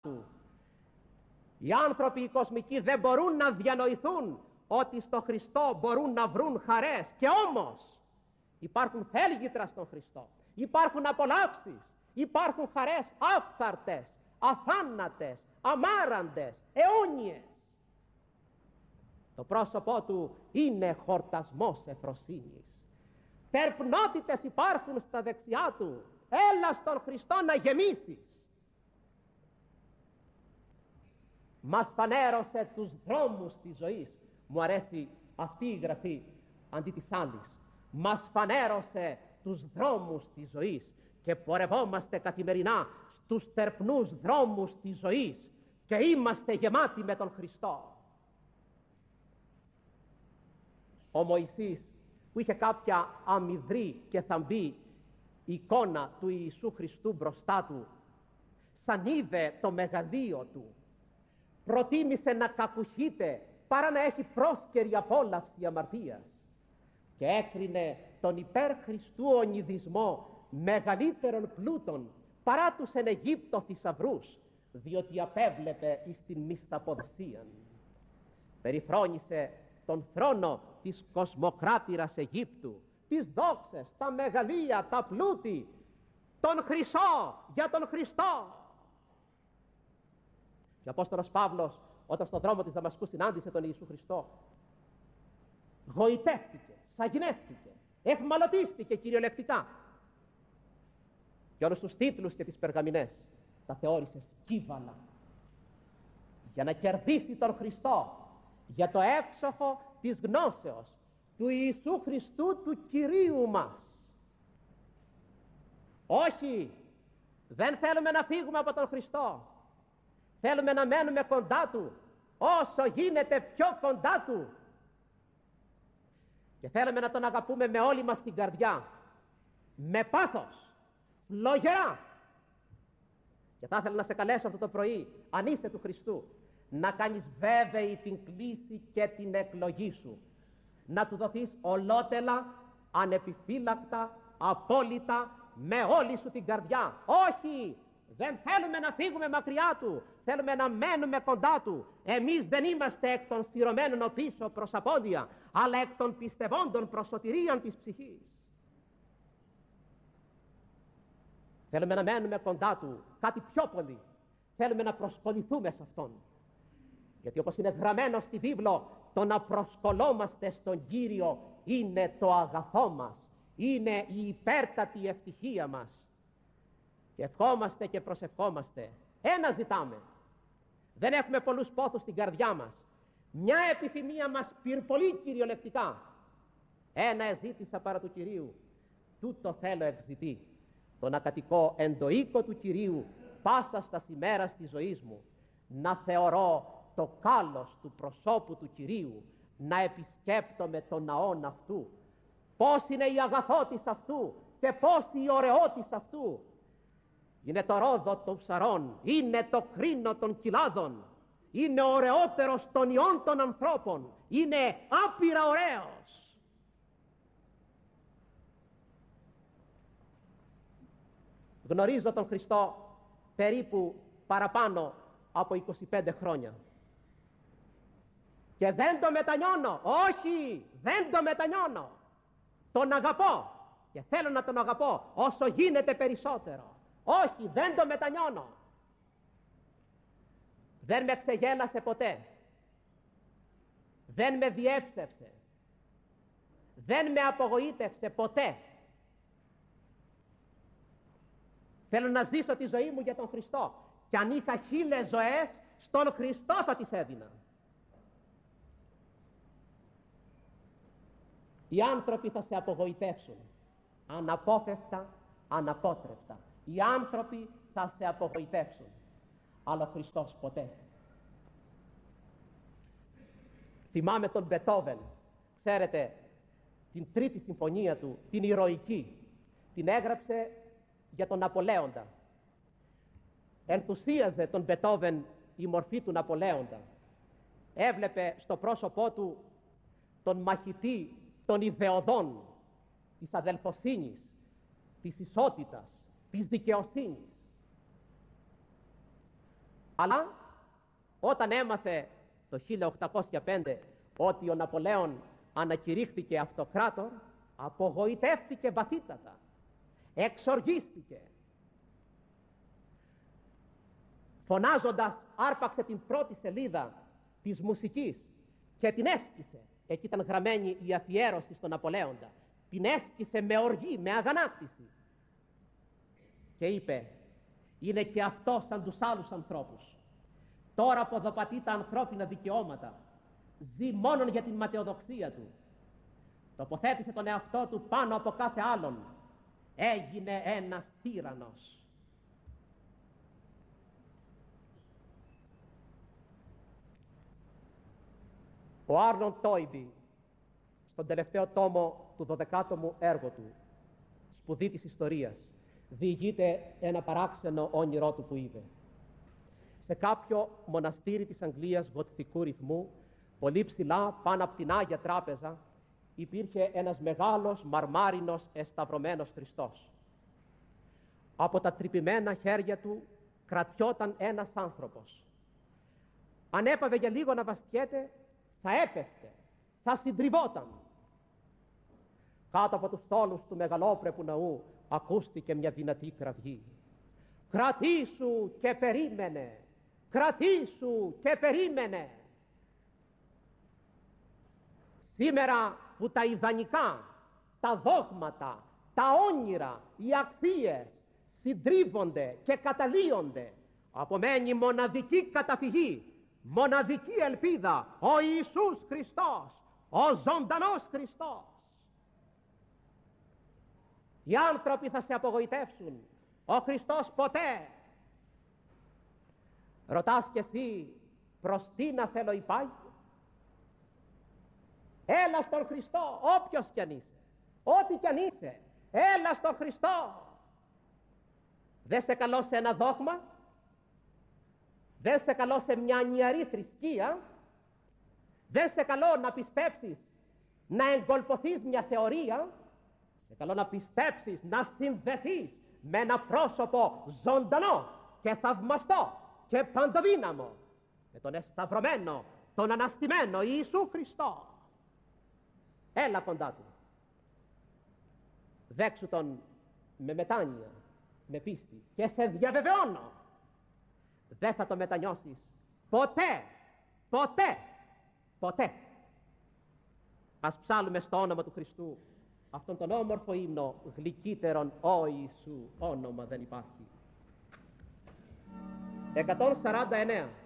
του. Οι άνθρωποι οι κοσμικοί δεν μπορούν να διανοηθούν ότι στο Χριστό μπορούν να βρουν χαρές, και όμως υπάρχουν θέλγητρα στον Χριστό, υπάρχουν απολαύσεις, υπάρχουν χαρές άφθαρτες, αθάνατες, αμάραντες, αιώνιες. Το πρόσωπό του είναι χορτασμός ευφροσύνης. Τερπνότητες υπάρχουν στα δεξιά του. Έλα στον Χριστό να γεμίσεις. Μας φανέρωσε τους δρόμους της ζωής. Μου αρέσει αυτή η γραφή αντί της άλλης. Μας φανέρωσε τους δρόμους της ζωής και πορευόμαστε καθημερινά στους τερπνούς δρόμους της ζωής και είμαστε γεμάτοι με τον Χριστό. Ο Μωυσής, που είχε κάποια αμυδρή και θαμπή εικόνα του Ιησού Χριστού μπροστά του, σαν είδε το μεγαλείο του, προτίμησε να κακουχείται παρά να έχει πρόσκαιρη απόλαυση αμαρτίας, και έκρινε τον υπέρ Χριστού ονειδισμό μεγαλύτερων πλούτων παρά τους εν Αιγύπτο θησαυρούς, διότι απέβλεπε εις την μισθαποδοσίαν. Περιφρόνησε τον θρόνο της κοσμοκράτηρας Αιγύπτου, τις δόξες, τα μεγαλεία, τα πλούτη, τον χρυσό για τον Χριστό. Και ο Απόστολος Παύλος, όταν στον δρόμο της Δαμασκού συνάντησε τον Ιησού Χριστό, γοητεύτηκε, σαγηνεύτηκε, εχμαλωτίστηκε κυριολεκτικά, και όλους τους τίτλους και τις περγαμηνές τα θεώρησε σκύβαλα, για να κερδίσει τον Χριστό, για το έξοχο της γνώσεως του Ιησού Χριστού, του Κυρίου μας. Όχι, δεν θέλουμε να φύγουμε από τον Χριστό. Θέλουμε να μένουμε κοντά Του, όσο γίνεται πιο κοντά Του, και θέλουμε να Τον αγαπούμε με όλη μας την καρδιά, με πάθος, φλογερά. Και θα ήθελα να σε καλέσω αυτό το πρωί, αν είσαι του Χριστού, να κάνεις βέβαιη την κλίση και την εκλογή σου, να Του δοθείς ολότελα, ανεπιφύλακτα, απόλυτα, με όλη σου την καρδιά. Όχι, δεν θέλουμε να φύγουμε μακριά Του, θέλουμε να μένουμε κοντά Του. Εμείς δεν είμαστε εκ των σειρωμένων πίσω προς απώδεια, αλλά εκ των πιστευόντων προς σωτηρίαν της ψυχής. Θέλουμε να μένουμε κοντά Του, κάτι πιο πολύ. Θέλουμε να προσκοληθούμε σε Αυτόν. Γιατί όπως είναι γραμμένο στη βίβλο, το να προσκολόμαστε στον Κύριο είναι το αγαθό μας, είναι η υπέρτατη ευτυχία μας. Και ευχόμαστε και προσευχόμαστε. Ένα ζητάμε. Δεν έχουμε πολλούς πόθους στην καρδιά μας. Μια επιθυμία μας πυρπολεί κυριολεκτικά. Ένα εζήτησα παρά του Κυρίου. Τούτο θέλω εξητή. Το να κατοικώ εν το οίκο του Κυρίου πάσα στα ημέρας της ζωής μου. Να θεωρώ το κάλος του προσώπου του Κυρίου, να επισκέπτομαι τον ναόν αυτού. Πώς είναι η αγαθότης αυτού και πώς η ωραιότης αυτού. Είναι το ρόδο των ψαρών, είναι το κρίνο των κοιλάδων, είναι ωραιότερος των ιών των ανθρώπων, είναι άπειρα ωραίος. Γνωρίζω τον Χριστό περίπου παραπάνω από 25 χρόνια και δεν το μετανιώνω. Όχι, δεν το μετανιώνω. Τον αγαπώ και θέλω να τον αγαπώ όσο γίνεται περισσότερο. Όχι, δεν το μετανιώνω. Δεν με ξεγέλασε ποτέ, δεν με διέψευσε, δεν με απογοήτευσε ποτέ. Θέλω να ζήσω τη ζωή μου για τον Χριστό, και αν είχα 1000 ζωές, στον Χριστό θα τις έδινα. Οι άνθρωποι θα σε απογοητεύσουν, αναπόφευκτα, αναπότρεπτα. Οι άνθρωποι θα σε απογοητεύσουν, αλλά ο Χριστός ποτέ. Θυμάμαι τον Μπετόβεν, ξέρετε, την τρίτη συμφωνία του, την ηρωική, την έγραψε για τον Ναπολέοντα. Ενθουσίαζε τον Μπετόβεν η μορφή του Ναπολέοντα. Έβλεπε στο πρόσωπό του τον μαχητή των ιδεωδών, της αδελφοσύνης, της ισότητας, της δικαιοσύνης. Αλλά όταν έμαθε το 1805 ότι ο Ναπολέον ανακηρύχθηκε αυτοκράτορ, απογοητεύτηκε βαθύτατα, εξοργίστηκε. Φωνάζοντας άρπαξε την πρώτη σελίδα της μουσικής και την έσκησε. Εκεί ήταν γραμμένη η αφιέρωση στον Ναπολέοντα. Την έσκησε με οργή, με αγανάκτηση. Και είπε, είναι και αυτό σαν τους άλλους ανθρώπους. Τώρα ποδοπατεί τα ανθρώπινα δικαιώματα. Ζει μόνον για την ματαιοδοξία του. Τοποθέτησε τον εαυτό του πάνω από κάθε άλλον. Έγινε ένας τύραννος. Ο Άρνον Τόιμπι, στον τελευταίο τόμο του 12ου μου έργου του, Σπουδή της Ιστορίας, διηγείται ένα παράξενο όνειρό του που είδε. Σε κάποιο μοναστήρι της Αγγλίας γοτθικού ρυθμού, πολύ ψηλά πάνω από την Άγια Τράπεζα, υπήρχε ένας μεγάλος μαρμάρινος εσταυρωμένος Χριστός. Από τα τρυπημένα χέρια του κρατιόταν ένας άνθρωπος. Αν έπαβε για λίγο να βαστιέται, θα έπεφτε, θα συντριβόταν. Κάτω από τους στόλους του μεγαλόπρεπου ναού ακούστηκε μια δυνατή κραυγή. «Κρατήσου και περίμενε! Κρατήσου και περίμενε!» Σήμερα που τα ιδανικά, τα δόγματα, τα όνειρα, οι αξίες συντρίβονται και καταλύονται, απομένει μοναδική καταφυγή, μοναδική ελπίδα, ο Ιησούς Χριστός, ο ζωντανός Χριστός. Οι άνθρωποι θα σε απογοητεύσουν, ο Χριστός ποτέ. Ρωτάς κι εσύ, προς τι να θέλω υπάγει? Έλα στον Χριστό, όποιος κι αν είσαι, ό,τι κι αν είσαι, έλα στον Χριστό. Δεν σε καλώ σε ένα δόγμα, δεν σε καλώ σε μια νιαρή θρησκεία, δεν σε καλώ να πιστέψεις, να εγκολποθείς μια θεωρία, σε καλώ να πιστέψεις, να συνδεθείς με ένα πρόσωπο ζωντανό και θαυμαστό και παντοδύναμο, με τον εσταυρωμένο, τον αναστημένο Ιησού Χριστό. Έλα κοντά του. Δέξου τον με μετάνοια, με πίστη, και σε διαβεβαιώνω, δεν θα το μετανιώσεις ποτέ, ποτέ, ποτέ. Ας ψάλουμε στο όνομα του Χριστού αυτόν τον όμορφο ύμνο, γλυκύτερον «Ω Ιησού», όνομα δεν υπάρχει. 149.